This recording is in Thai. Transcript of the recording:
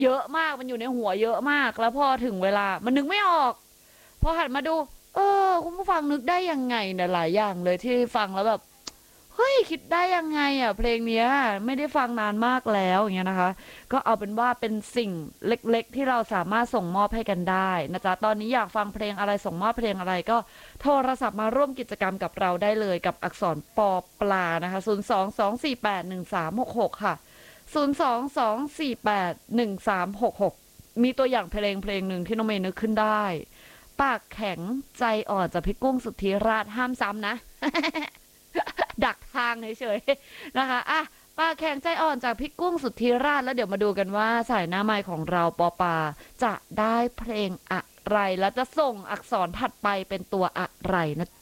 เยอะมากมันอยู่ในหัวเยอะมากแล้วพอถึงเวลามันนึกไม่ออกพอหันมาดูคุณผู้ฟังนึกได้ยังไงเนี่ยหลายอย่างเลยที่ฟังแล้วแบบเฮ้ยคิดได้ยังไงอ่ะเพลงเนี้ยไม่ได้ฟังนานมากแล้วอย่างเงี้ยนะคะก็เอาเป็นว่าเป็นสิ่งเล็กๆที่เราสามารถส่งมอบให้กันได้นะจ๊ะตอนนี้อยากฟังเพลงอะไรส่งมอบเพลงอะไรก็โทรศัพท์มาร่วมกิจกรรมกับเราได้เลยกับอักษรปอปลานะคะ022481366ค่ะ 022481366มีตัวอย่างเพลงหนึ่งที่น้องเมย์นึกขึ้นได้ปากแข็งใจอ่อนจากพี่กุ้งสุทธิราชห้ามซ้ำนะดักทางเฉยๆนะคะอ่ะปากแข็งใจอ่อนจากพี่กุ้งสุทธิราชแล้วเดี๋ยวมาดูกันว่าสายหน้าไมค์ของเราปอปาจะได้เพลงอะไรแล้วจะส่งอักษรถัดไปเป็นตัวอะไรนะ